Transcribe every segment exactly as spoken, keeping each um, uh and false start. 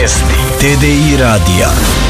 Vesti T D I radija.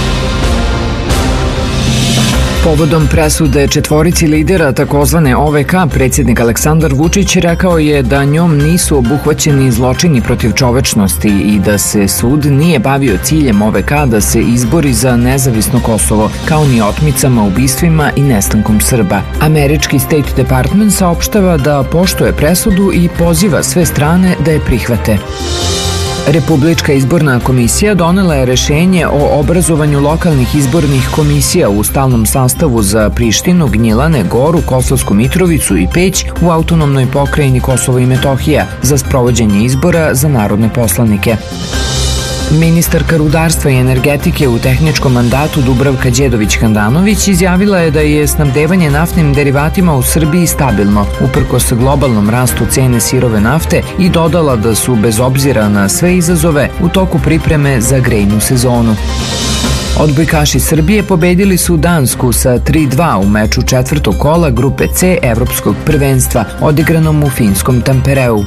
Povodom presude četvorici lidera takozvane O V K, predsjednik Aleksandar Vučić rekao je da njom nisu obuhvaćeni zločini protiv čovečnosti i da se sud nije bavio ciljem O V K da se izbori za nezavisno Kosovo, kao ni otmicama, ubistvima i nestankom Srba. Američki State Department saopštava da poštuje presudu i poziva sve strane da je prihvate. Republička izborna komisija donela je rešenje o obrazovanju lokalnih izbornih komisija u stalnom sastavu za Prištinu, Gnjilane, Goru, Kosovsku Mitrovicu i Peć u autonomnoj pokrajini Kosovo i Metohija za sprovođenje izbora za narodne poslanike. Ministarka rudarstva i energetike u tehničkom mandatu Dubravka Đedović-Handanović izjavila je da je snabdevanje naftnim derivatima u Srbiji stabilno, uprkos globalnom rastu cene sirove nafte, i dodala da su, bez obzira na sve izazove, u toku pripreme za grejnu sezonu. Odbojkaši Srbije pobedili su Dansku sa tri dva u meču četvrtog kola grupe C Evropskog prvenstva, odigranom u finskom Tampereu.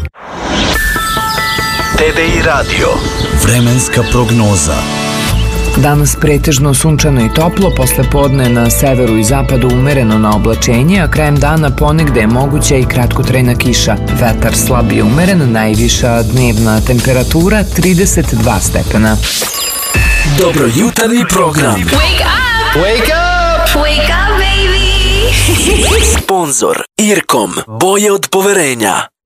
T D I radio. Vremenska prognoza. Danas pretežno sunčano i toplo, posle podne na severu i zapadu umereno na oblačenje, a krajem dana ponegde je moguća i kratkotrajna kiša. Vetar slab i umeren, najviša dnevna temperatura trideset dva stepena. Dobrojutarnji program. Wake up! Wake up! Wake up, baby! Sponzor Irkom. Boje od poverenja.